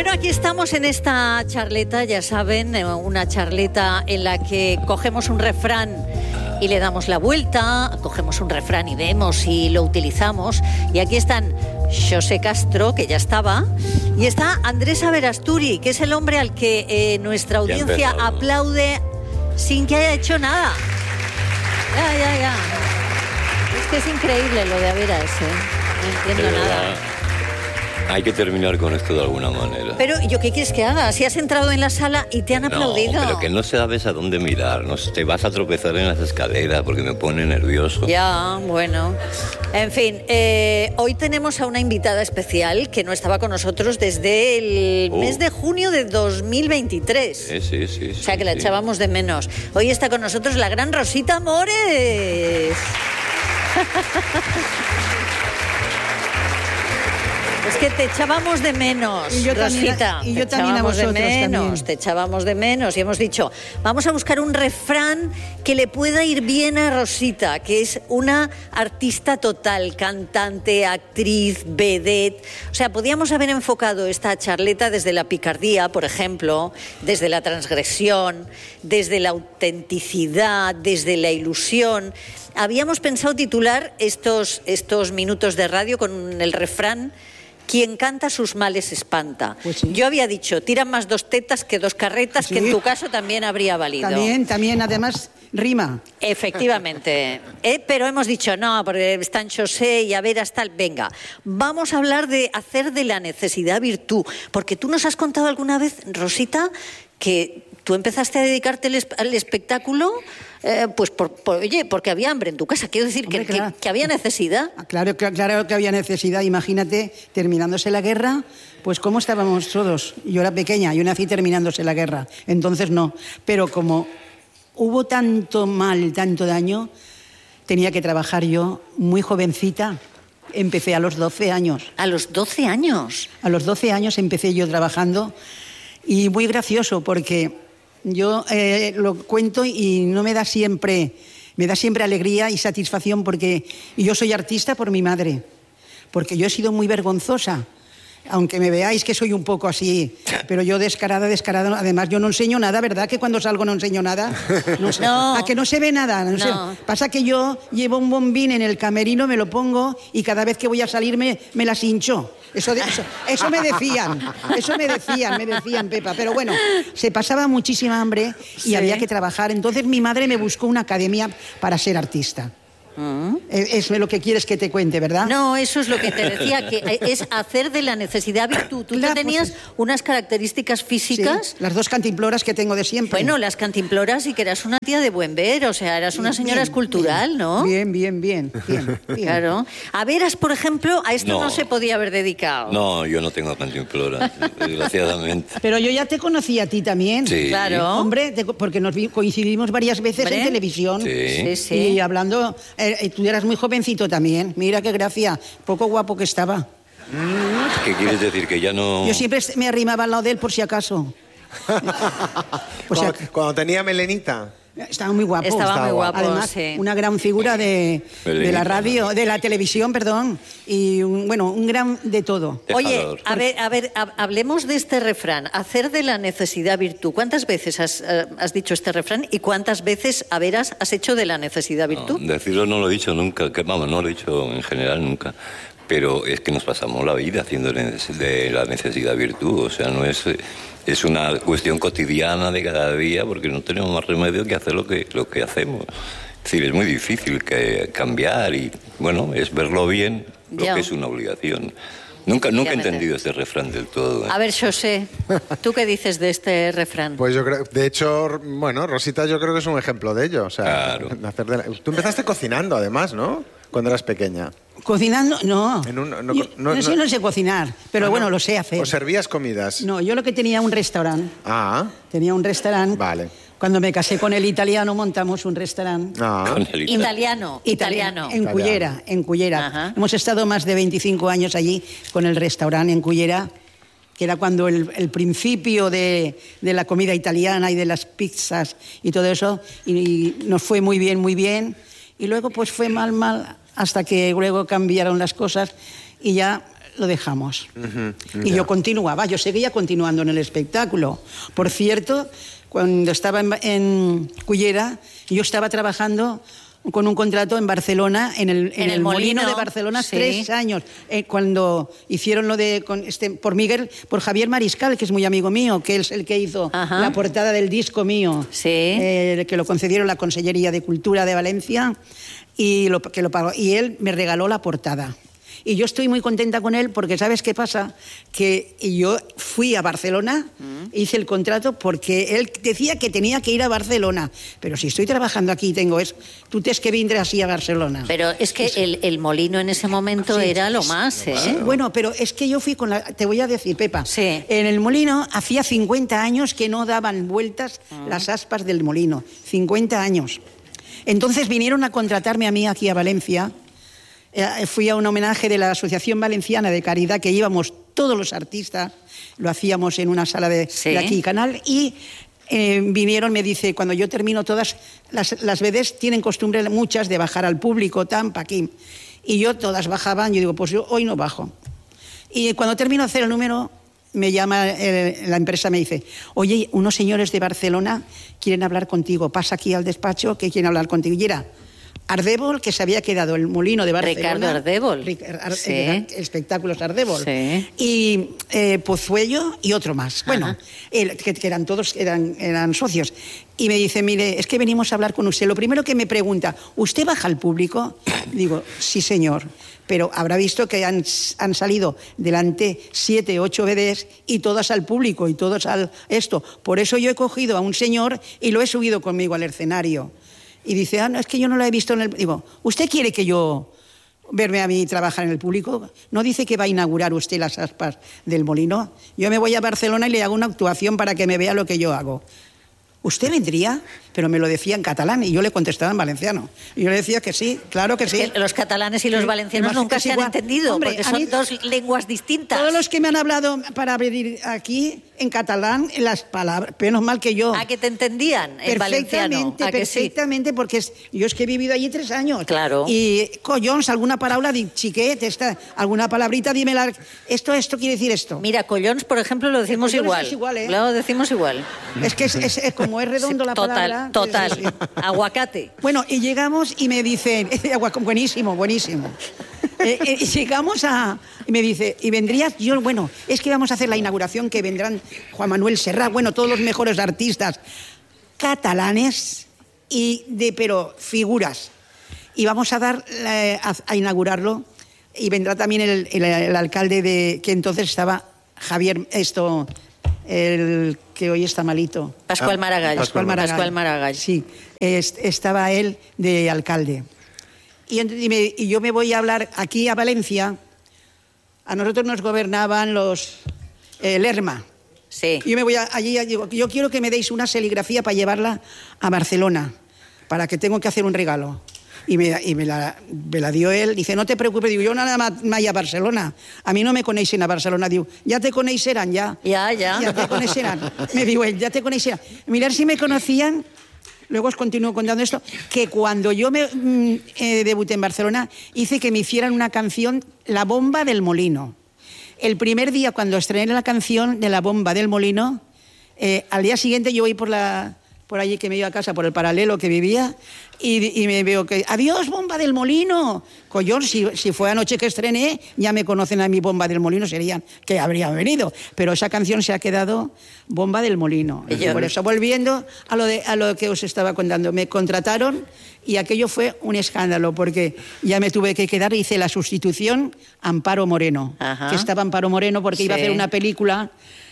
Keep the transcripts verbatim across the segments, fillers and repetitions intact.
Bueno, aquí estamos en esta charleta, ya saben, una charleta en la que cogemos un refrán y le damos la vuelta, cogemos un refrán y vemos si lo utilizamos. Y aquí están José Castro, que ya estaba, y está Andrés Aberasturi, que es el hombre al que eh, nuestra audiencia aplaude sin que haya hecho nada. Ya, ya, ya. Es que es increíble lo de Averas, ¿eh? No entiendo nada. Hay que terminar con esto de alguna manera. Pero, ¿yo qué quieres que haga? Si has entrado en la sala y te han aplaudido. No, pero que no sabes a dónde mirar. No te vas a tropezar en las escaleras porque me pone nervioso. Ya, bueno. En fin, eh, hoy tenemos a una invitada especial que no estaba con nosotros desde el uh. mes de junio de dos mil veintitrés. Sí, sí, sí. O sea, sí, que la sí. echábamos de menos. Hoy está con nosotros la gran Rosita Mores. Es que te echábamos de menos, y yo Rosita. También, y yo también a vosotros de menos, también. Te echábamos de menos y hemos dicho, vamos a buscar un refrán que le pueda ir bien a Rosita, que es una artista total, cantante, actriz, vedette. O sea, podíamos haber enfocado esta charleta desde la picardía, por ejemplo, desde la transgresión, desde la autenticidad, desde la ilusión. Habíamos pensado titular estos, estos minutos de radio con el refrán: quien canta sus males espanta. Pues sí. Yo había dicho, tiran más dos tetas que dos carretas, sí. que en tu caso también habría valido. También, también, además, rima. Efectivamente. ¿Eh? Pero hemos dicho, no, porque están José y Averas tal. Venga, vamos a hablar de hacer de la necesidad virtud. Porque tú nos has contado alguna vez, Rosita, que tú empezaste a dedicarte al, esp- al espectáculo... Eh, pues, por, por, oye, porque había hambre en tu casa. Quiero decir Hombre, que, claro. que, que había necesidad. Claro, claro que había necesidad. Imagínate, terminándose la guerra, pues cómo estábamos todos. Yo era pequeña, yo nací terminándose la guerra. Entonces no. Pero como hubo tanto mal, tanto daño, tenía que trabajar yo muy jovencita. Empecé a los doce años. ¿A los doce años? A los doce años empecé yo trabajando. Y muy gracioso porque... Yo eh, lo cuento y no me da siempre, me da siempre alegría y satisfacción porque yo soy artista por mi madre, porque yo he sido muy vergonzosa, aunque me veáis que soy un poco así, pero yo descarada, descarada, además yo no enseño nada, ¿verdad? Que cuando salgo no enseño nada. No, no. A que no se ve nada. No no. Sé. Pasa que yo llevo un bombín en el camerino, me lo pongo y cada vez que voy a salirme me las hincho. Eso, de, eso, eso me decían, eso me decían, me decían, Pepa. Pero bueno, se pasaba muchísima hambre y sí. había que trabajar. Entonces mi madre me buscó una academia para ser artista. Uh-huh. Es lo que quieres que te cuente, ¿verdad? No, eso es lo que te decía, que es hacer de la necesidad virtud. Tú claro, tenías pues, unas características físicas... Sí, las dos cantimploras que tengo de siempre. Bueno, las cantimploras y que eras una tía de buen ver, o sea, eras una señora bien, escultural, bien, ¿no? Bien, bien, bien, bien, bien. Claro. A Veras, por ejemplo, a esto no, no se podía haber dedicado. No, yo no tengo cantimploras, desgraciadamente. Pero yo ya te conocí a ti también. Sí. Claro. Hombre, te, porque nos vi, coincidimos varias veces ¿Hombre? en televisión. Sí. Sí, sí. Y hablando... Eh, tú eras muy jovencito también. Mira qué gracia. Poco guapo que estaba. ¿Qué quieres decir? Que ya no... Yo siempre me arrimaba al lado de él por si acaso. por si ac- cuando tenía melenita. Estaba muy guapo. Estaba, Estaba muy guapo, además, sí. Una gran figura de, de la radio, de la televisión, perdón, y un, bueno, un gran de todo. Oye, a ver, a ver, hablemos de este refrán, hacer de la necesidad virtud. ¿Cuántas veces has, has dicho este refrán y cuántas veces, a veras, has hecho de la necesidad virtud? No, decirlo no lo he dicho nunca, que vamos, no lo he dicho en general nunca. Pero es que nos pasamos la vida haciendo de la necesidad virtud, o sea, no es... Es una cuestión cotidiana de cada día porque no tenemos más remedio que hacer lo que, lo que hacemos. Es decir, es muy difícil que cambiar y, bueno, es verlo bien lo ya. que es una obligación. Nunca, nunca he entendido este refrán del todo. ¿eh? A ver, José, ¿tú qué dices de este refrán? Pues yo creo, de hecho, bueno, Rosita yo creo que es un ejemplo de ello. O sea, claro. hacer de la... Tú empezaste cocinando, además, ¿no? Cuando eras pequeña. ¿Cocinando? No. En un, no, yo, no, no, no, no sé cocinar, pero ah, bueno, no. lo sé hacer. ¿O servías comidas? No, yo lo que tenía un restaurante. Ah. Tenía un restaurante. Vale. Cuando me casé con el italiano montamos un restaurante. Ah. El italiano. Italiano. En Cullera, en Cullera. Ajá. Hemos estado más de veinticinco años allí con el restaurante en Cullera, que era cuando el, el principio de, de la comida italiana y de las pizzas y todo eso, y, y nos fue muy bien, muy bien. Y luego pues fue mal, mal, hasta que luego cambiaron las cosas y ya lo dejamos. Uh-huh, y ya. yo continuaba, yo seguía continuando en el espectáculo. Por cierto, cuando estaba en, en Cullera, yo estaba trabajando con un contrato en Barcelona, en el, en En el el molino, molino, de Barcelona, sí. tres años. Eh, cuando hicieron lo de, con este, por Miguel, por Javier Mariscal, que es muy amigo mío, que es el que hizo Ajá. la portada del disco mío, Sí. eh, que lo concedieron la Consellería de Cultura de Valencia, y lo, que lo pagó. Y él me regaló la portada. Y yo estoy muy contenta con él porque, ¿sabes qué pasa? Que yo fui a Barcelona, mm. hice el contrato porque él decía que tenía que ir a Barcelona. Pero si estoy trabajando aquí y tengo eso, tú tienes que vendré así a Barcelona. Pero es que el, el molino en ese momento Sí, era sí, lo sí. más, ¿eh? Sí, bueno, pero es que yo fui con la... Te voy a decir, Pepa. Sí. En el molino hacía cincuenta años que no daban vueltas mm. las aspas del molino. cincuenta años. Entonces vinieron a contratarme a mí aquí a Valencia. Eh, fui a un homenaje de la Asociación Valenciana de Caridad, que íbamos todos los artistas, lo hacíamos en una sala de, sí. de aquí, Canal, y eh, vinieron, me dice, cuando yo termino todas, las, las vedettes tienen costumbre, muchas, de bajar al público, tan, pa' aquí, y yo todas bajaban, yo digo, pues yo hoy no bajo. Y cuando termino de hacer el número, me llama eh, la empresa, me dice, oye, unos señores de Barcelona quieren hablar contigo, pasa aquí al despacho que quieren hablar contigo. Y era Ardèvol, que se había quedado el molino de Barcelona. Ricardo Ardèvol. Ar sí. Espectáculos Ardèvol. Sí. Y eh, Pozuello y otro más. Ajá. Bueno, el, que, que eran todos, eran, eran socios. Y me dice, mire, es que venimos a hablar con usted. Lo primero que me pregunta, ¿usted baja al público? Digo, sí, señor. Pero habrá visto que han, han salido delante siete, ocho vedettes y todas al público y todos al esto. Por eso yo he cogido a un señor y lo he subido conmigo al escenario. Y dice, ah, no, es que yo no lo he visto en el... Digo, ¿usted quiere que yo verme a mí trabajar en el público? ¿No dice que va a inaugurar usted las aspas del molino? Yo me voy a Barcelona y le hago una actuación para que me vea lo que yo hago. ¿Usted vendría? Pero me lo decía en catalán y yo le contestaba en valenciano. Y yo le decía que sí, claro que es sí. Que los catalanes y los sí, valencianos nunca se han igual. entendido, Hombre, porque a son mí, dos lenguas distintas. Todos los que me han hablado para venir aquí en catalán, las palabras, menos mal que yo. ¿A que te entendían en valenciano? Perfectamente, ¿A que perfectamente, sí? Porque es, yo es que he vivido allí tres años. Claro. Y, collons, alguna palabra, di, chiquet, esta, alguna palabrita, dímela, esto, esto quiere decir esto. Mira, collons, por ejemplo, lo decimos collons igual. Es igual, ¿eh? Lo decimos igual. Es que es, es, es como es redondo sí, la total, palabra. Total, sí, sí. Aguacate. Bueno, y llegamos y me dicen, buenísimo, buenísimo. eh, eh, y llegamos a... Y me dice, ¿y vendrías? Yo, bueno, es que vamos a hacer la inauguración, que vendrán Juan Manuel Serrat, bueno, todos los mejores artistas catalanes, y de, pero figuras. Y vamos a dar, eh, a, a inaugurarlo, y vendrá también el, el, el alcalde de, que entonces estaba, Javier, esto... el que hoy está malito. Pascual Maragall. Pascual Maragall. Pascual Maragall. Sí, es, estaba él de alcalde. Y, y, me, y yo me voy a hablar aquí a Valencia. A nosotros nos gobernaban los eh, Lerma. Sí. Yo me voy a, allí, digo, yo quiero que me deis una serigrafía para llevarla a Barcelona, para que tengo que hacer un regalo. Y, me, y me, la, me la dio él. Dice, no te preocupes, digo, yo nada más vaya a Barcelona. A mí no me coneixen a Barcelona. Digo, ya te coneixeran, ya. Ya, ya. Ya te coneixeran. Me digo él, ya te coneixeran. Mirar si me conocían, luego os continúo contando esto, que cuando yo me eh, debuté en Barcelona, hice que me hicieran una canción, La Bomba del Molino. El primer día, cuando estrené la canción de La Bomba del Molino, eh, al día siguiente yo voy por la... por allí, que me iba a casa, por el paralelo que vivía, y, y me veo que, adiós, Bomba del Molino. Collón, si, si fue anoche que estrené, ya me conocen a mi Bomba del Molino, serían que habrían venido. Pero esa canción se ha quedado Bomba del Molino. Y por eso, volviendo a lo, de, a lo que os estaba contando, me contrataron y aquello fue un escándalo, porque ya me tuve que quedar, hice la sustitución Amparo Moreno, Ajá. que estaba Amparo Moreno porque sí. iba a hacer una película,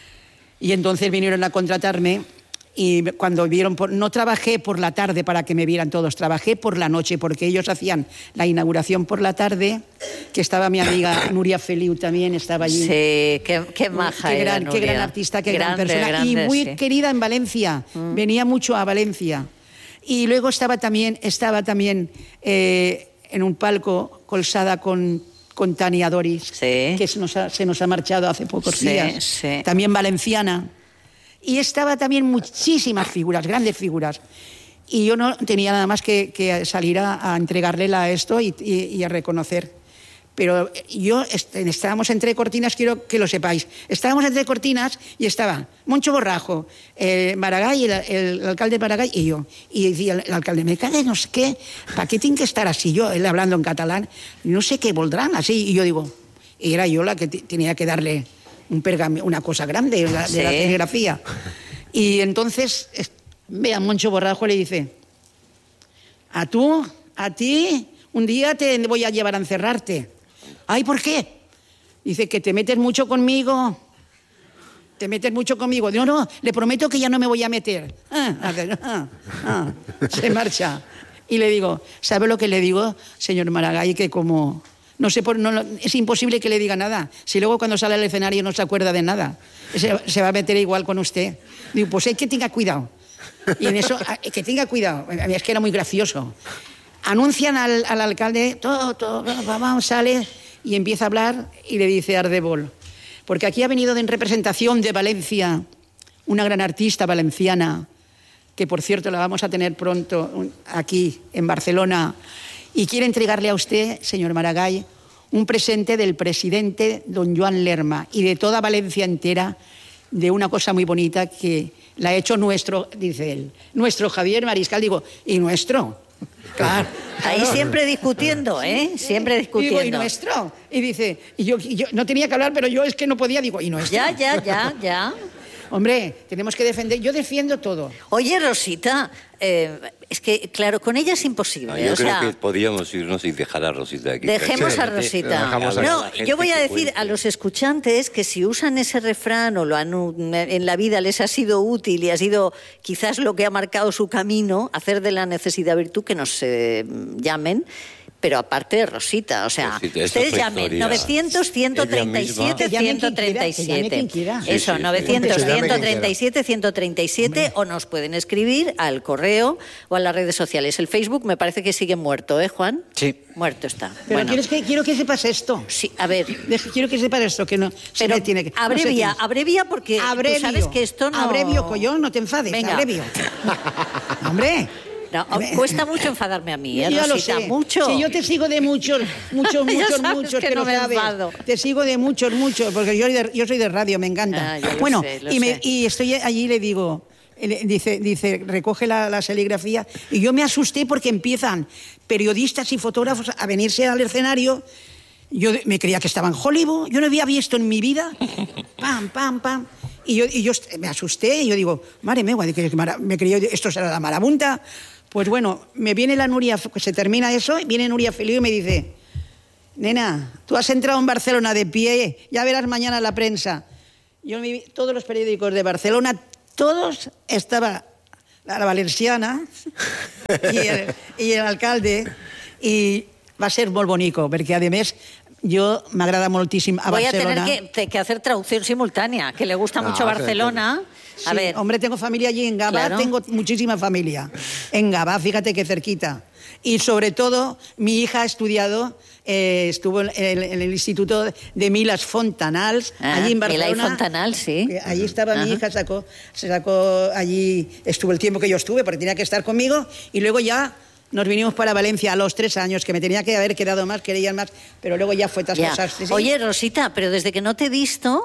y entonces vinieron a contratarme. Y cuando vieron, por, no trabajé por la tarde para que me vieran todos, trabajé por la noche, porque ellos hacían la inauguración por la tarde, que estaba mi amiga Nuria Feliu también, estaba allí. Sí, qué, qué maja qué era gran, Nuria. Qué gran artista, qué grande, gran persona. Grande, y muy sí. querida en Valencia, mm. venía mucho a Valencia. Y luego estaba también, estaba también eh, en un palco colzada con... con Tania Doris, sí. que se nos, ha, se nos ha marchado hace pocos sí, días, sí. también valenciana. Y estaba también muchísimas figuras, grandes figuras. Y yo no tenía nada más que, que salir a, a entregarle la, esto y, y, y a reconocer. Pero yo, estábamos entre cortinas, quiero que lo sepáis. Estábamos entre cortinas y estaba Moncho Borrajo, eh, Maragall, el, el alcalde Maragall y yo. Y decía el, el alcalde, me cague, no sé qué, ¿para qué tiene que estar así? Yo, él hablando en catalán, no sé qué voldrán así. Y yo digo, y era yo la que tenía que darle un pergamino, una cosa grande de la, sí. de la telegrafía. Y entonces ve a Moncho Borrajo y le dice, a tú, a ti, un día te voy a llevar a encerrarte. Ay, ¿por qué? Dice que te metes mucho conmigo. Te metes mucho conmigo. No, no, le prometo que ya no me voy a meter. Ah, ah, ah, se marcha. Y le digo, ¿sabe lo que le digo, señor Maragall? Que como... No sé, por, no, es imposible que le diga nada. Si luego cuando sale al escenario no se acuerda de nada. Se, se va a meter igual con usted. Digo, pues hay que tenga cuidado. Y en eso, que tenga cuidado. Es que era muy gracioso. Anuncian al, al alcalde, todo, todo, vamos, sale... Y empieza a hablar y le dice a Ardebol, porque aquí ha venido en representación de Valencia una gran artista valenciana, que por cierto la vamos a tener pronto aquí en Barcelona, y quiere entregarle a usted, señor Maragall, un presente del presidente don Joan Lerma y de toda Valencia entera, de una cosa muy bonita que la ha hecho nuestro, dice él, nuestro Javier Mariscal. Digo, ¿y nuestro? Claro, ahí claro. Siempre discutiendo, ¿eh? Siempre discutiendo. Y digo, ¿y nuestro? Y dice, y yo, y yo no tenía que hablar, pero yo es que no podía, digo, ¿y nuestro? Ya, ya, ya, ya. Hombre, tenemos que defender, yo defiendo todo. Oye, Rosita, eh, es que, claro, con ella es imposible. No, yo o creo sea, que podíamos irnos y dejar a Rosita aquí. Dejemos a Rosita. Dejamos a no, gente yo voy a que decir cuente. a los escuchantes que si usan ese refrán o lo han, en la vida les ha sido útil y ha sido quizás lo que ha marcado su camino, hacer de la necesidad virtud, que nos eh, llamen. Pero aparte de Rosita, o sea, Rosita, ustedes llamen novecientos, ciento treinta y siete, ciento treinta y siete. Eso, novecientos, ciento treinta y siete, ciento treinta y siete, o nos pueden escribir al correo o a las redes sociales. El Facebook me parece que sigue muerto, ¿eh, Juan? Sí. Muerto está. Pero bueno. ¿quieres que, quiero que sepas esto. Sí, a ver. Deja, quiero que sepas esto, que no se Pero me tiene que... abrevia, no sé abrevia porque abrevio, tú sabes que esto no... Abrevio, collón, no te enfades, Venga. abrevio. Hombre... No, cuesta mucho enfadarme a mí, ¿eh, Ya lo Rosita? sé. Mucho. Sí, yo te sigo de muchos, muchos, Ya muchos, sabes muchos, que que no lo me sabes. enfado. Te sigo de muchos, muchos, porque yo, de, yo soy de radio, me encanta. Ah, ya lo bueno, sé, lo y, me, sé. y estoy allí y le digo, le- dice, dice recoge la, la serigrafía, y yo me asusté porque empiezan periodistas y fotógrafos a venirse al escenario. Yo de- me creía que estaba en Hollywood, yo no había visto en mi vida. Pam, pam, pam. Y yo, y yo est- me asusté y yo digo, madre mía, que- que mara- me creía, esto será la marabunta. Pues bueno, me viene la Nuria, se termina eso, y viene Nuria Feliu y me dice, nena, tú has entrado en Barcelona de pie, ya verás mañana la prensa. Yo me vi todos los periódicos de Barcelona, todos estaba la, la valenciana y el, y el alcalde, y va a ser molt bonico, perquè a més jo m'agrada moltíssim a Voy a Barcelona. tener que, que hacer traducción simultánea, que le gusta No, mucho sí, Barcelona. A Sí, ver, hombre, tengo familia allí en Gabá, Claro. tengo muchísima familia. En Gabá, fíjate qué cerquita. Y sobre todo, mi hija ha estudiado, eh, estuvo en el, en el Instituto de Milas Fontanals, Ah, allí en Milà y Barcelona. Fontanals, sí. Que allí estaba Ajá. mi hija, sacó, se sacó allí, estuvo el tiempo que yo estuve, porque tenía que estar conmigo, y luego ya nos vinimos para Valencia a los tres años, que me tenía que haber quedado más, querían más, pero luego ya fue ya. traspasaste. ¿sí? Oye, Rosita, pero desde que no te he visto,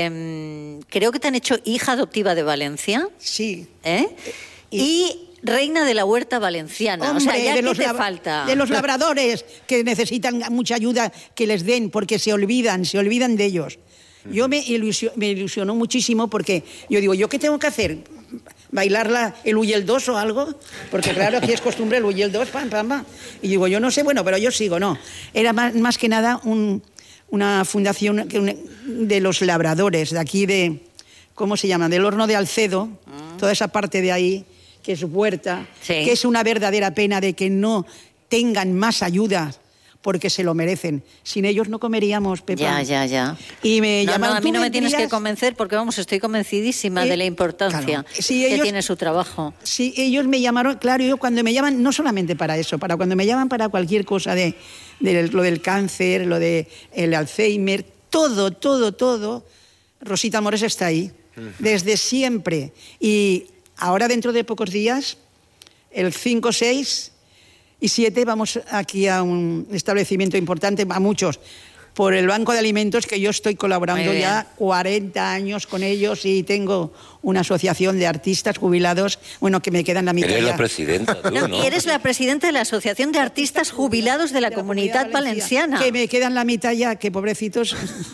eh, creo que te han hecho hija adoptiva de Valencia, Sí. ¿eh? Y- Y reina de la huerta valenciana. Hombre, o sea, ¿ya de qué los te lab- falta? de los labradores que necesitan mucha ayuda que les den, porque se olvidan, se olvidan de ellos. Yo me, ilusio- me ilusionó muchísimo porque yo digo, ¿yo qué tengo que hacer? ¿Bailar la, el Uy el dos o algo? Porque claro, aquí es costumbre el Uy el dos, pam, pam, pam. Y digo, yo no sé, bueno, pero yo sigo, no. Era más, más que nada un- una fundación que un- de los labradores, de aquí de, ¿cómo se llama? Del Horno de Alcedo, toda esa parte de ahí, que es huerta, Sí. que es una verdadera pena de que no tengan más ayuda, porque se lo merecen. Sin ellos no comeríamos, Pepa. Ya, ya, ya. Y me No, no, llamaron, a mí "¿Tú no me tienes que vendrías?". convencer porque, vamos, estoy convencidísima Eh, de la importancia claro. Sí, que ellos- tiene su trabajo. Sí, ellos me llamaron, claro, yo cuando me llaman, no solamente para eso, para cuando me llaman para cualquier cosa de, de lo del cáncer, lo del Alzheimer, todo, todo, todo, Rosita Mores está ahí, desde siempre. Y ahora, dentro de pocos días, el cinco seis, y siete vamos aquí a un establecimiento importante, a muchos, por el Banco de Alimentos, que yo estoy colaborando ya cuarenta años con ellos y tengo una asociación de artistas jubilados, bueno, que me quedan la mitad. Eres ya. la presidenta, tú, No, ¿no? y eres la presidenta de la Asociación de Artistas Jubilados de la, De Comunidad Valenciana. Que me quedan la mitad ya, que pobrecitos.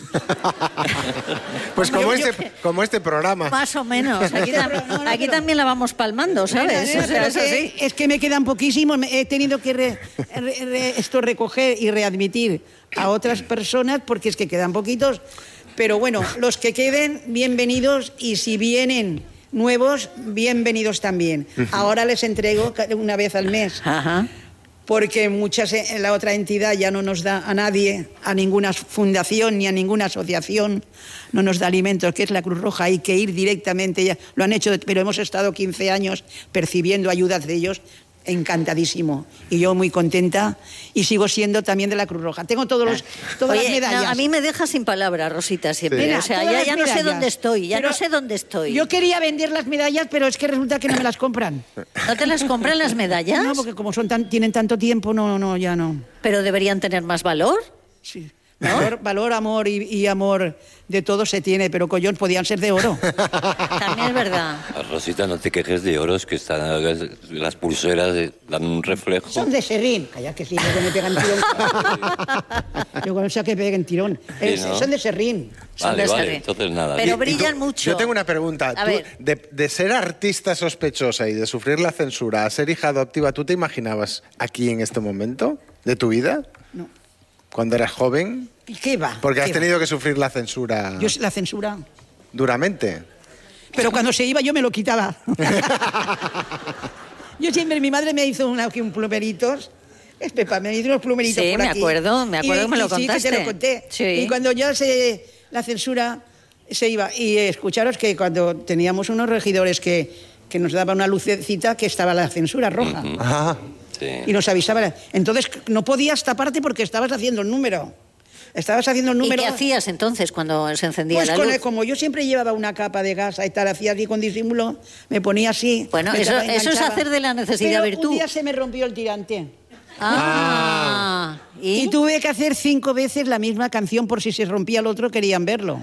Pues como Hombre, yo- este, como este programa. Más o menos. Aquí, tam- No, no, aquí pero- también la vamos palmando, ¿sabes? Nena, nena, O sea, pero es que- así. es que me quedan poquísimos. me- He tenido que re- re- re- esto recoger y readmitir a otras personas porque es que quedan poquitos. Pero bueno, los que queden, bienvenidos, y si vienen nuevos, bienvenidos también. Ahora les entrego ca- una vez al mes. Ajá. Porque muchas, eh, la otra entidad ya no nos da a nadie, a ninguna fundación ni a ninguna asociación, no nos da alimentos, que es la Cruz Roja. Hay que ir directamente, ya lo han hecho, pero hemos estado quince años percibiendo ayudas de ellos, encantadísimo. Y yo muy contenta, y sigo siendo también de la Cruz Roja. Tengo todos los, todas Oye, las medallas. no, a mí me deja sin palabras, Rosita, siempre. Mira, o sea, todas ya, las ya no sé medallas. dónde estoy, ya Pero no sé dónde estoy. Yo quería vender las medallas, pero es que resulta que no me las compran. ¿No te las compran las medallas? No, porque como son tan, tienen tanto tiempo, no, no, ya no. Pero deberían tener más valor. Sí. Valor, valor, amor y, y amor de todo se tiene, pero collón, podían ser de oro. También es verdad. Rosita, no te quejes de oros, que están las pulseras eh, dan un reflejo. Son de serrín. Calla, que sí, luego me pegan tirón. Luego no sé que peguen tirón. Eh, ¿no? Son de serrín. Son Vale, de vale, serrín. entonces nada. Pero Y- y brillan tú- mucho. Yo tengo una pregunta. A Tú, ver. de, de ser artista sospechosa y de sufrir la censura a ser hija adoptiva, ¿tú te imaginabas aquí en este momento de tu vida? No. Cuando eras joven. ¿Y qué va? Porque has ¿Qué va? tenido que sufrir la censura Yo la censura. duramente. Pero cuando se iba yo me lo quitaba. Yo siempre, mi madre me hizo una, aquí un plumeritos. Es Pepa, me hizo unos plumeritos Sí, por me aquí. acuerdo, me acuerdo Y- que me lo y Sí, que te contaste. lo conté. Sí. Y cuando ya se, la censura se iba. Y eh, escucharos que cuando teníamos unos regidores que, que nos daban una lucecita, que estaba la censura roja. Ah, Sí. Y nos avisaba. Entonces no podías taparte porque estabas haciendo el número. Estabas haciendo el ¿Y número. qué hacías entonces cuando se encendía Pues la con luz? el- como yo siempre llevaba una capa de gasa y tal, hacía así con disimulo, me ponía así. Bueno, me eso- tapa- eso es enganchaba. hacer de la necesidad Pero virtud. un día se me rompió el tirante. Ah, ¿y? Y tuve que hacer cinco veces la misma canción por si se rompía el otro, querían verlo.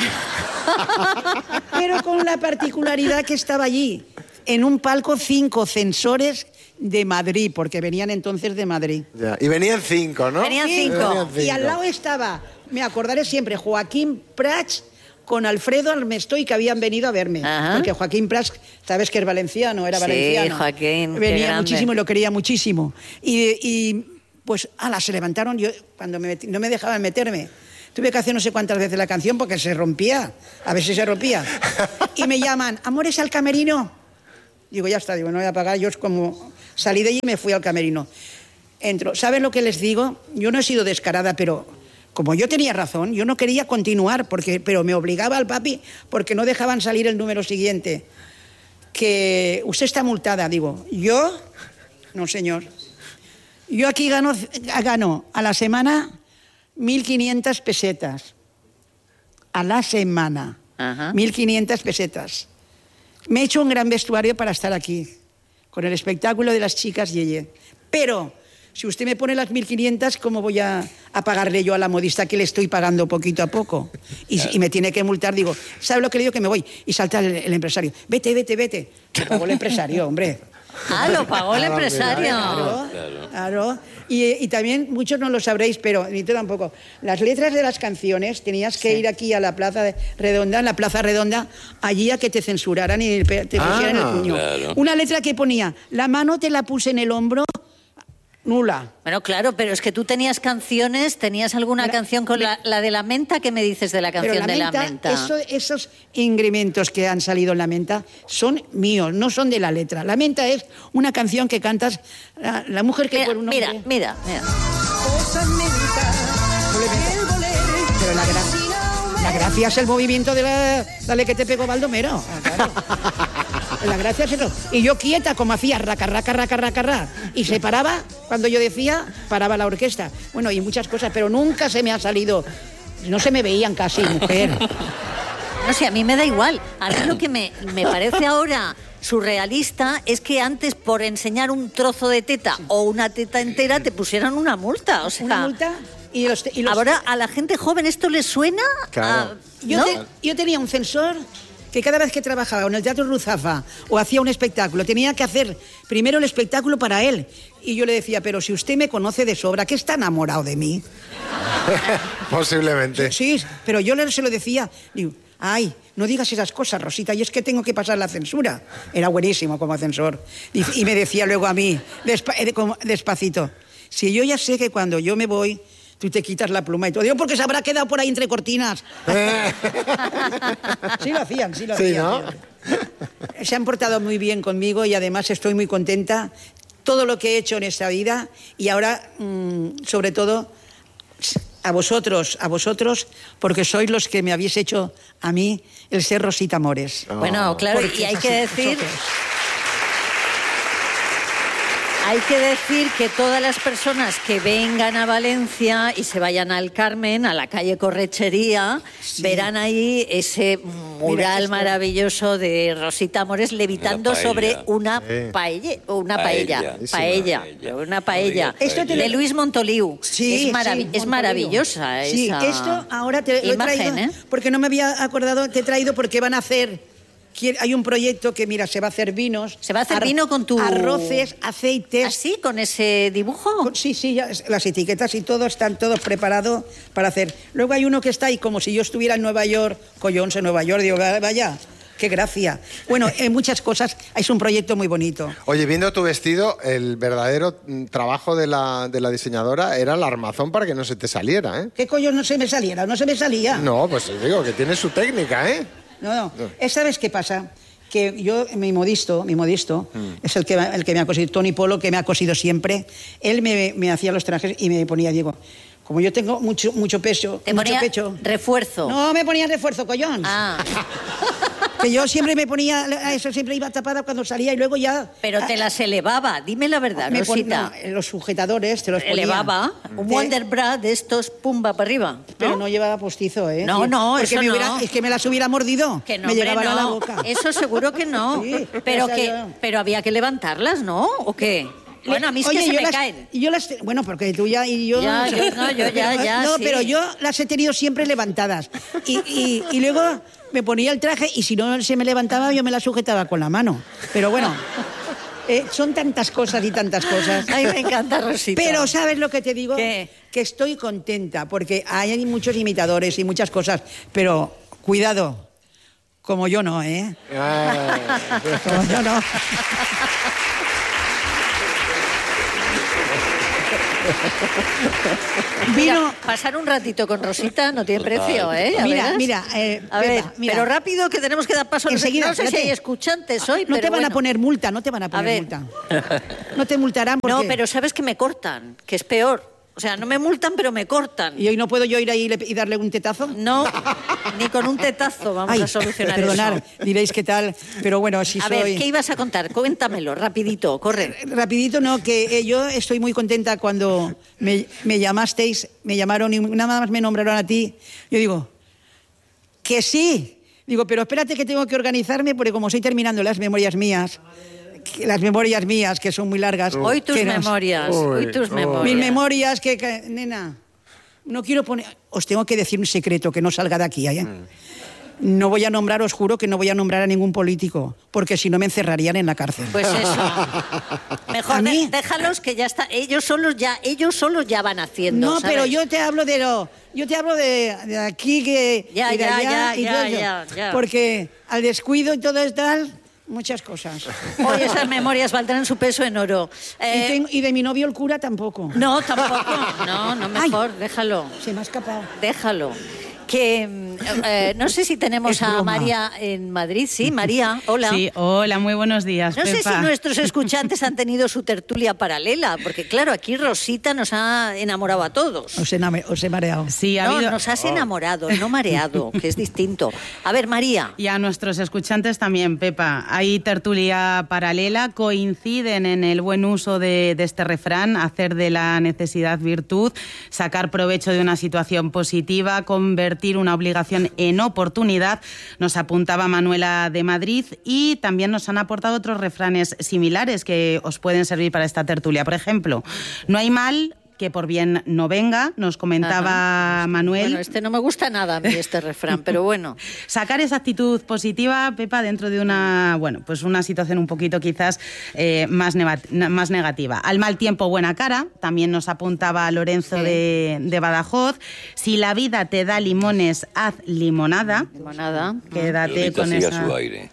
Pero con la particularidad que estaba allí, en un palco, cinco censores de Madrid, porque venían entonces de Madrid. ya. Y venían cinco, ¿no? Venían Sí, cinco. Y al lado estaba, me acordaré siempre, Joaquín Prats con Alfredo Armestoy, que habían venido a verme. Ajá. Porque Joaquín Prats, sabes que es valenciano, era Sí, valenciano. Joaquín, qué Venía grande. muchísimo y lo quería muchísimo. Y, y, pues, ala, se levantaron, yo cuando me metí- no me dejaban meterme. Tuve que hacer no sé cuántas veces la canción porque se rompía, a ver si se rompía. Y me llaman, amores al camerino. Digo, ya está, digo, no voy a pagar. Yo es como salí de allí y me fui al camerino. Entro. ¿Saben lo que les digo? Yo no he sido descarada, pero como yo tenía razón, yo no quería continuar, porque, pero me obligaba al papi porque no dejaban salir el número siguiente. Que usted está multada, digo. ¿Yo? No, señor. Yo aquí gano, gano a la semana mil quinientas pesetas. A la semana. Ajá. mil quinientas pesetas. Me he hecho un gran vestuario para estar aquí, con el espectáculo de las chicas Yeye. Pero, si usted me pone las mil quinientas, ¿cómo voy a, a pagarle yo a la modista que le estoy pagando poquito a poco? Y, y me tiene que multar, digo, ¿sabe lo que le digo? Que me voy. Y salta el, el empresario. Vete, vete, vete. Lo pagó el empresario, hombre. Ah, lo pagó el empresario. Claro, claro. Y, y también, muchos no lo sabréis, pero ni tú tampoco. Las letras de las canciones tenías que ir aquí a la Plaza de Redonda, en la Plaza Redonda, allí a que te censuraran y te pusieran Ah, el puño. claro. Una letra que ponía, la mano te la puse en el hombro, nula. Bueno, claro, pero es que tú tenías canciones, ¿tenías alguna Mira, canción con la, la de la menta? ¿Qué me dices de la Pero canción la de la menta, menta? eso- esos incrementos que han salido en la menta son míos, no son de la letra. La menta es una canción que cantas, la, la mujer que Mira, por un mira, hombre... mira, mira. Pero la, gra- la gracia es el movimiento de la... Dale que te pego, Baldomero. Ah, claro. La gracia es eso. Y yo quieta, como hacía, raca, raca, raca, raca, raca. Y se paraba, cuando yo decía, paraba la orquesta. Bueno, y muchas cosas, pero nunca se me ha salido... No se me veían casi, mujer. No sé, a mí me da igual. A mí lo que me, me parece ahora surrealista es que antes por enseñar un trozo de teta o una teta entera te pusieran una multa. O sea, una multa y los, y los... Ahora a la gente joven esto le suena. Claro. A, yo, ¿no? te, yo tenía un censor que cada vez que trabajaba en el Teatro Ruzafa o hacía un espectáculo tenía que hacer primero el espectáculo para él. Y yo le decía, pero si usted me conoce de sobra, ¿qué está enamorado de mí? Posiblemente. Sí, pero yo se lo decía, digo, ay, no digas esas cosas, Rosita, y es que tengo que pasar la censura. Era buenísimo como censor. Y, y me decía luego a mí, despa, despacito, si yo ya sé que cuando yo me voy, tú te quitas la pluma y todo. Digo, porque se habrá quedado por ahí entre cortinas. Sí lo hacían, sí lo sí, hacían. ¿no? Se han portado muy bien conmigo y además estoy muy contenta. Todo lo que he hecho en esta vida y ahora, mmm, sobre todo, a vosotros, a vosotros, porque sois los que me habéis hecho a mí el ser Rosita Mores. Oh. Bueno, claro, porque y hay que decir... Hay que decir que todas las personas que vengan a Valencia y se vayan al Carmen, a la calle Correchería, sí, verán ahí ese mural Mira, maravilloso de Rosita Mores levitando una sobre una eh. paella, una paella, paella, paella, paella, una paella, esto de Luis Montoliu. Sí, es, marav sí, es maravillosa sí, esa esto ahora te lo imagen, he traído, ¿eh? Porque no me había acordado, te he traído porque van a hacer... Hay un proyecto que, mira, se va a hacer vinos. ¿Se va a hacer vino con tu...? Arroces, aceites. ¿Así? ¿Con ese dibujo? Con, sí, sí, ya, las etiquetas y todo están todos preparados para hacer. Luego hay uno que está ahí como si yo estuviera en Nueva York, Collons en Nueva York, digo, vaya... ¡Qué gracia! Bueno, en muchas cosas es un proyecto muy bonito. Oye, viendo tu vestido, el verdadero trabajo de la, de la diseñadora era el armazón para que no se te saliera, ¿eh? ¿Qué coño no se me saliera? No se me salía. No, pues digo que tiene su técnica, ¿eh? No, no. ¿Sabes qué pasa? Que yo, mi modisto, mi modisto, mm. es el que, el que me ha cosido, Tony Polo, que me ha cosido siempre. Él me, me hacía los trajes y me ponía, digo... Como yo tengo mucho, mucho peso, ¿Te mucho ponía pecho... refuerzo? No, me ponía refuerzo, collón. Ah. Que yo siempre me ponía, a eso siempre iba tapada cuando salía y luego ya... Pero te las elevaba, dime la verdad, me Rosita. Pon, no, los sujetadores te los ponía. Elevaba, un Wonderbra de estos, pumba para arriba. ¿No? Pero no llevaba postizo, ¿eh? No, no, Porque eso me no. Hubiera, es que me las hubiera mordido, que no, me llegaban no. a la boca. Eso seguro que no. Sí, pero, o sea, que, yo... pero había que levantarlas, ¿no? ¿O qué? Bueno, a mí es Oye, que se me las, caen. Yo las, bueno, porque tú ya y yo... Ya, yo, no, yo ya, ya, No, sí. pero yo las he tenido siempre levantadas. Y, y, y luego me ponía el traje y si no se me levantaba yo me la sujetaba con la mano. Pero bueno, eh, son tantas cosas y tantas cosas. Ay, me encanta, Rosita. Pero ¿sabes lo que te digo? ¿Qué? Que estoy contenta porque hay muchos imitadores y muchas cosas, pero cuidado, como yo no, ¿eh? Como yo no. Mira, Vino... pasar un ratito con Rosita no tiene precio, ¿eh? Mira, verás. mira, eh, a ver, Pepa, mira, pero rápido que tenemos que dar paso. Enseguida, no sé espérate. si hay escuchantes hoy, no pero te van bueno. a poner multa, no te van a poner a multa. No te multarán porque... No, pero sabes que me cortan, que es peor. O sea, no me multan, pero me cortan. ¿Y hoy no puedo yo ir ahí y darle un tetazo? No, ni con un tetazo vamos Ay, a solucionar perdonar, eso. Diréis qué tal, pero bueno, si a soy... A ver, ¿qué ibas a contar? Cuéntamelo, rapidito, corre. Rapidito, no, que eh, yo estoy muy contenta cuando me, me llamasteis, me llamaron y nada más me nombraron a ti. Yo digo, que sí. Digo, pero espérate que tengo que organizarme porque como estoy terminando las memorias mías... las memorias mías, que son muy largas. Hoy tus memorias, nos... hoy tus memorias. Mis memorias, que, que... Nena, no quiero poner... Os tengo que decir un secreto que no salga de aquí, ¿eh? Mm. No voy a nombrar, os juro que no voy a nombrar a ningún político, porque si no me encerrarían en la cárcel. Pues eso. Mejor de, déjalos que ya está. Ellos solos ya, ellos solos ya van haciendo. No, ¿sabes? pero yo te hablo de lo... Yo te hablo de, de aquí que... Ya, y de ya, allá, ya, y ya, todo ya, ya. Porque al descuido y todo es tal... Muchas cosas. Hoy esas memorias valdrán su peso en oro. Eh, y, tengo, y de mi novio el cura tampoco. No, tampoco. No, no, mejor, Ay, déjalo. Se me ha escapado. Déjalo. Que eh, no sé si tenemos a María en Madrid. Sí, María, hola. Sí, hola, muy buenos días, No Pepa. sé si nuestros escuchantes han tenido su tertulia paralela, porque claro, aquí Rosita nos ha enamorado a todos. Os he, os he mareado. Sí, ha no, habido... nos has enamorado, no mareado, que es distinto. A ver, María. Y a nuestros escuchantes también, Pepa. Hay tertulia paralela, coinciden en el buen uso de, de este refrán, hacer de la necesidad virtud, sacar provecho de una situación positiva, convertir convertir una obligación en oportunidad, nos apuntaba Manuela de Madrid, y también nos han aportado otros refranes similares que os pueden servir para esta tertulia. Por ejemplo, no hay mal que por bien no venga, nos comentaba Ajá. Manuel. Bueno, este no me gusta nada a mí, este refrán, pero bueno. Sacar esa actitud positiva, Pepa, dentro de una, bueno, pues una situación un poquito quizás eh, más, más negativa. Al mal tiempo, buena cara, también nos apuntaba Lorenzo sí. de, de Badajoz. Si la vida te da limones, haz limonada. Limonada. Quédate con esa... su aire.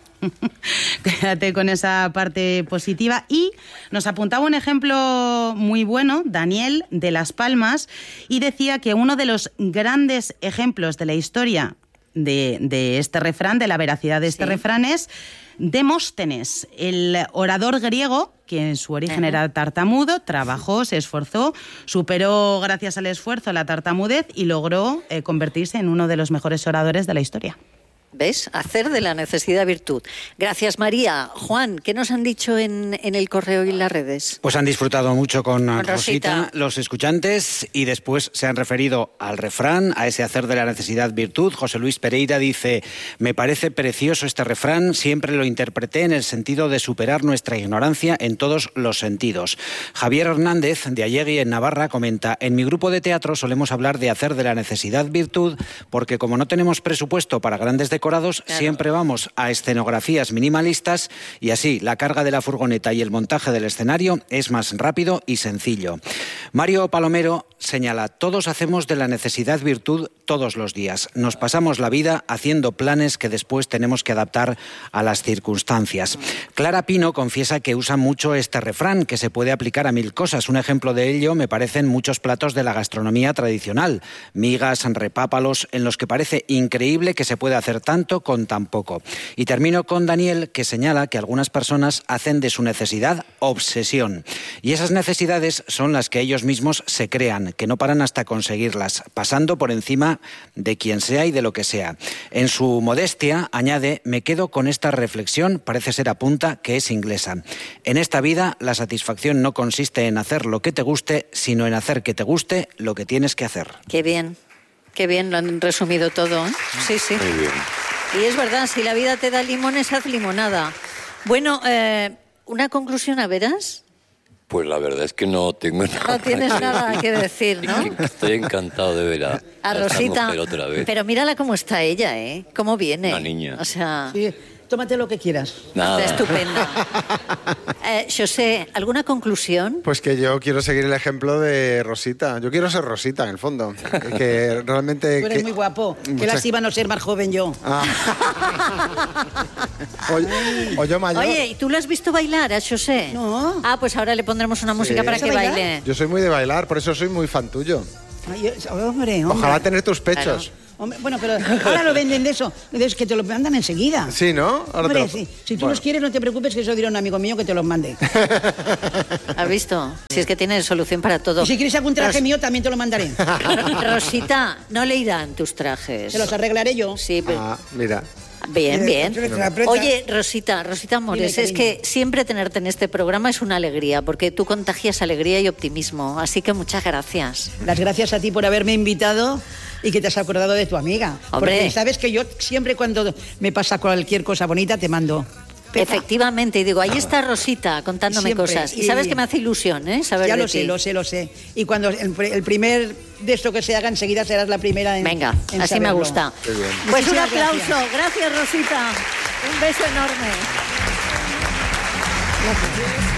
Quédate con esa parte positiva. Y nos apuntaba un ejemplo muy bueno, Daniel, de Las Palmas, y decía que uno de los grandes ejemplos de la historia de, de este refrán, de la veracidad de este sí. refrán, es Demóstenes, el orador griego, que en su origen uh-huh. era tartamudo, trabajó, se esforzó, superó gracias al esfuerzo la tartamudez y logró eh, convertirse en uno de los mejores oradores de la historia. ¿Ves? Hacer de la necesidad virtud. Gracias, María. Juan, ¿qué nos han dicho en, en el correo y en las redes? Pues han disfrutado mucho con, con Rosita, Rosita los escuchantes, y después se han referido al refrán, a ese hacer de la necesidad virtud. José Luis Pereira dice: me parece precioso este refrán, siempre lo interpreté en el sentido de superar nuestra ignorancia en todos los sentidos. Javier Hernández, de Allegui, en Navarra, comenta: en mi grupo de teatro solemos hablar de hacer de la necesidad virtud, porque como no tenemos presupuesto para grandes decorados, Claro. siempre vamos a escenografías minimalistas, y así la carga de la furgoneta y el montaje del escenario es más rápido y sencillo. Mario Palomero señala: todos hacemos de la necesidad virtud todos los días. Nos pasamos la vida haciendo planes que después tenemos que adaptar a las circunstancias. Clara Pino confiesa que usa mucho este refrán, que se puede aplicar a mil cosas. Un ejemplo de ello me parecen muchos platos de la gastronomía tradicional, migas, repápalos, en los que parece increíble que se puede hacer tanto con tan poco. Y termino con Daniel, que señala que algunas personas hacen de su necesidad obsesión. Y esas necesidades son las que ellos mismos se crean, que no paran hasta conseguirlas, pasando por encima de quien sea y de lo que sea. En su modestia, añade: me quedo con esta reflexión, parece ser apunta que es inglesa. En esta vida, la satisfacción no consiste en hacer lo que te guste, sino en hacer que te guste lo que tienes que hacer. Qué bien. Qué bien, lo han resumido todo, ¿eh? Sí, sí. Muy bien. Y es verdad, si la vida te da limones, haz limonada. Bueno, eh, ¿una conclusión a veras? Pues la verdad es que no tengo nada. No tienes nada que decir, ¿no? Estoy encantado de ver a, a, a Rosita. Otra vez. Pero mírala cómo está ella, ¿eh? Cómo viene. Una niña. O sea... Sí, tómate lo que quieras. Nada. Está estupenda. Eh, José, ¿alguna conclusión? Pues que yo quiero seguir el ejemplo de Rosita. Yo quiero ser Rosita, en el fondo. Que realmente... Tú eres que... muy guapo. Mucha... Que lástima no ser más joven yo. Ah. o, o yo mayor. Oye, ¿y tú lo has visto bailar a José? No. Ah, pues ahora le pondremos una música Sí. para que baile. Yo soy muy de bailar, por eso soy muy fan tuyo. Ay, hombre, hombre. Ojalá tener tus pechos. Claro. Hombre, bueno, pero ahora lo venden de eso. Es que te lo mandan enseguida. Sí, ¿no? Ahora Hombre, te lo... sí. Si tú bueno. los quieres, no te preocupes, que eso dirá un amigo mío que te los mande. ¿Has visto? Si es que tiene solución para todo. Y si quieres algún traje Ros... mío, también te lo mandaré. Rosita, no le irán tus trajes. Se los arreglaré yo. Sí, pero... Ah, mira. Bien, bien. No. Oye, Rosita, Rosita Mores, Dime, es que siempre tenerte en este programa es una alegría, porque tú contagias alegría y optimismo. Así que muchas gracias. Las gracias a ti por haberme invitado y que te has acordado de tu amiga. Hombre. Porque sabes que yo siempre cuando me pasa cualquier cosa bonita te mando. Pepa. Efectivamente, y digo, ahí está Rosita contándome Siempre. cosas. Y, Y- sabes que me hace ilusión, ¿eh? Saber Ya de lo sé, ti. lo sé, lo sé. Y cuando el, el primer de esto que se haga, enseguida serás la primera en Venga, en así me saberlo. gusta. Qué bien. Pues un Muchísimas aplauso. gracias. Gracias, Rosita. Un beso enorme. Gracias.